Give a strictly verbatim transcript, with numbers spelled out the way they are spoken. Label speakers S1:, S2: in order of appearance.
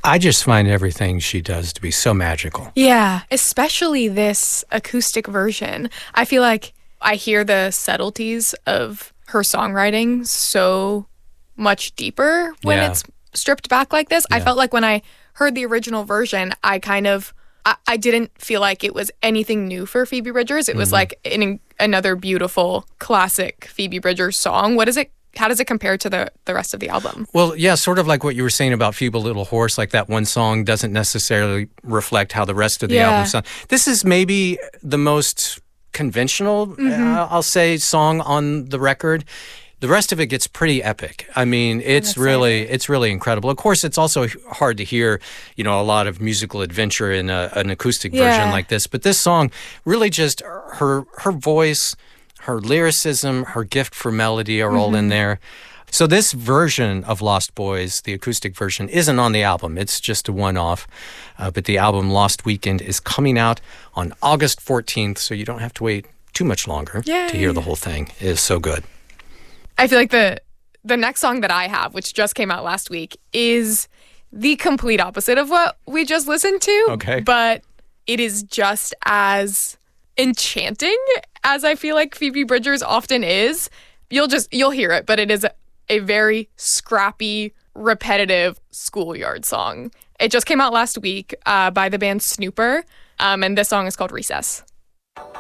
S1: I just find everything she does to be so magical.
S2: Yeah, especially this acoustic version. I feel like I hear the subtleties of her songwriting so much deeper when
S1: Yeah.
S2: it's stripped back like this.
S1: Yeah.
S2: I felt like when I heard the original version, I kind of, I, I didn't feel like it was anything new for Phoebe Bridgers. It was
S1: Mm-hmm.
S2: like an, another beautiful classic Phoebe Bridgers song. What is it? How does it compare to the, the rest of the album?
S1: Well, yeah, sort of like what you were saying about Feeble Little Horse, like that one song doesn't necessarily reflect how the rest of the
S2: Yeah.
S1: album sounds. This is maybe the most conventional,
S2: Mm-hmm.
S1: uh, I'll say, song on the record. The rest of it gets pretty epic. I mean, it's
S2: excited.
S1: really, it's really incredible. Of course, it's also hard to hear, you know, a lot of musical adventure in a, an acoustic version
S2: Yeah.
S1: like this. But this song, really, just her her voice, her lyricism, her gift for melody are all in there. So this version of Lost Boys, the acoustic version, isn't on the album. It's just a one-off. Uh, but the album Lost Weekend is coming out on August fourteenth, so you don't have to wait too much longer
S2: Yay.
S1: to hear the whole thing. It is so good.
S2: I feel like the the next song that I have, which just came out last week, is the complete opposite of what we just listened to.
S1: Okay.
S2: But it is just as enchanting as I feel like Phoebe Bridgers often is. You'll just you'll hear it, but it is a, a very scrappy, repetitive schoolyard song. It just came out last week uh, by the band Snooper, um, and this song is called Recess.